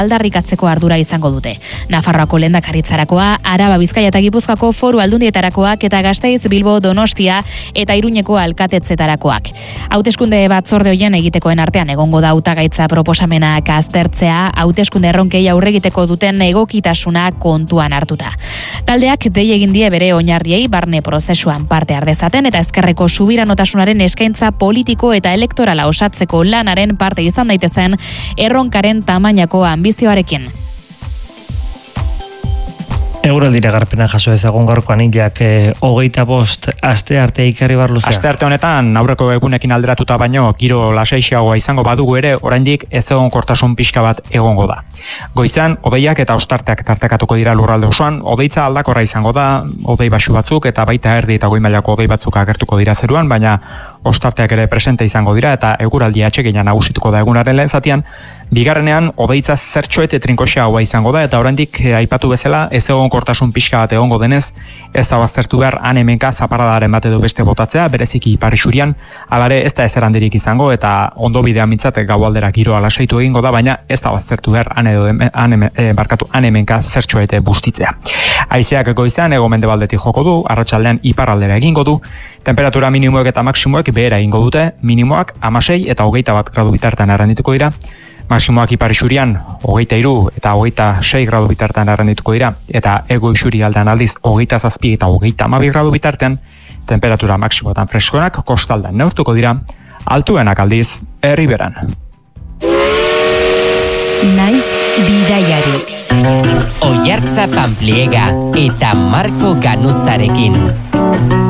aldarrikatzeko ardura izango dute. Nafarroako lehendakaritzarakoa, Araba, Bizkaia eta Gipuzkoako foru aldundietarakoak eta Gasteiz, Bilbo, Donostia eta Iruñeko alkatetzetarakoak. Hauteskunde batzorde hoien egitekoen artean egongo da hautagaitza proposamenak aztertzea, hauteskunde erronkei aurre egiteko duten egokitasuna kontuan hartuta. Taldeak dei egin die bere oinarriei barne prozesuan parte har dezaten eta ezkerreko subiranotasunaren eskaintza politiko eta elektorala osatzeko lanaren parte izan daitezen erronkaren tamainako ambizioarekin. Eguraldira garpena jaso ezagun gaurkoan hilak 25 aste arte ikarri barluzea. Aste arte honetan aurreko egunekin alderatuta baino giro lasaixeagoa izango badugu ere, oraindik ez egonkortasun pixka bat egongo da. Goizan hodeiak eta ostarteak tartekatuko dira lurralde osoan, hodeitza aldakorra izango da, hodei baxu batzuk eta baita erdi eta goi mailako hodei batzuk agertuko dira zeruan, baina ostarteak ere presente izango dira eta eguraldia atsegina nagusituko da egunaren lehen zatian. Bigarrenean hodeitza zertxoete trinkoxeagoa izango da eta oraindik aipatu bezala ez egonkortasun pixka bat egongo denez, ez da baztertu behar han-hemenka zaparradaren bat edo beste botatzea, bereziki ipar isurian, alare ez da ezer handirik izango eta ondo bidean mintzat gaualdera giroa lasaitu egingo da, baina ez da baztertu behar han-hemenka zertxoete bustitzea. Haizeak goizean hego-mendebaldetik joko du, arratsaldean iparraldera egingo du, temperatura minimoek eta maksimoek behera egingo dute, minimoak 16 eta 21 gradu bitartean errendituko dira, maksimoak ipar isurian 23 eta 26 gradu bitartean errendituko dira, eta ego isuri aldean aldiz 27 eta 32 gradu bitartean, temperatura maksimoetan freskoenak kostaldan neurtuko dira, altuenak aldiz erriberan. Naiz bidaiari. Oiartza Pampliega eta Marko Ganuzarekin.